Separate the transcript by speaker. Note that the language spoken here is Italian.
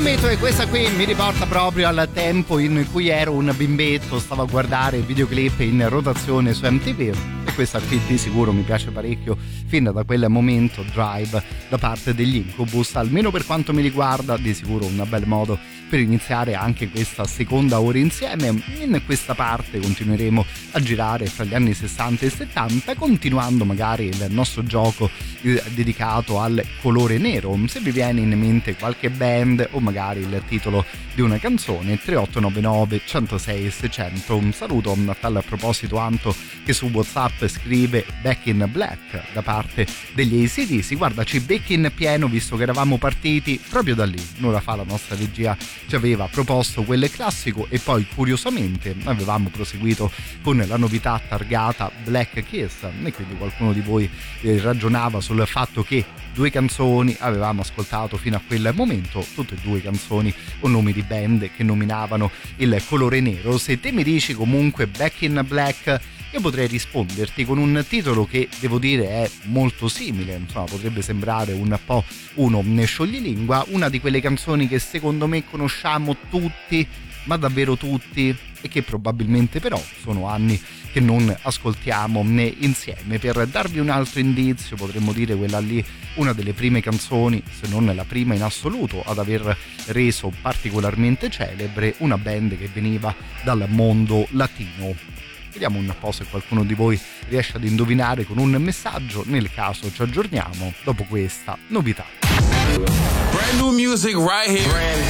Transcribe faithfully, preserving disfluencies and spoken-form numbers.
Speaker 1: Ammetto che questa qui mi riporta proprio al tempo in cui ero un bimbetto, stavo a guardare videoclip in rotazione su M T V, e questa qui di sicuro mi piace parecchio fin da quel momento. Drive da parte degli Incubus, almeno per quanto mi riguarda, di sicuro un bel modo per iniziare anche questa seconda ora insieme. In questa parte continueremo a girare fra gli anni sessanta e settanta, continuando magari il nostro gioco eh, dedicato al colore nero. Se vi viene in mente qualche band o magari il titolo di una canzone, tre otto nove nove uno zero sei seicento. Un saluto a tal proposito Anto, che su WhatsApp scrive Back in Black da parte degli A C D C. Guarda, ci becchi in pieno, visto che eravamo partiti proprio da lì. Un'ora fa la nostra regia ci aveva proposto quel classico e poi curiosamente avevamo proseguito con la novità targata Black Kiss, e quindi qualcuno di voi eh, ragionava sul fatto che due canzoni avevamo ascoltato fino a quel momento, tutte e due canzoni o nomi di band che nominavano il colore nero. Se te mi dici comunque Back in Black, io potrei risponderti con un titolo che devo dire è molto simile, insomma potrebbe sembrare un po' uno scioglilingua, una di quelle canzoni che secondo me conosciamo tutti, ma davvero tutti, e che probabilmente però sono anni che non ascoltiamo né insieme. Per darvi un altro indizio, potremmo dire quella lì una delle prime canzoni, se non la prima in assoluto, ad aver reso particolarmente celebre una band che veniva dal mondo latino. Vediamo un po' se qualcuno di voi riesce ad indovinare con un messaggio, nel caso ci aggiorniamo dopo questa novità.
Speaker 2: Brand new music right here. Brand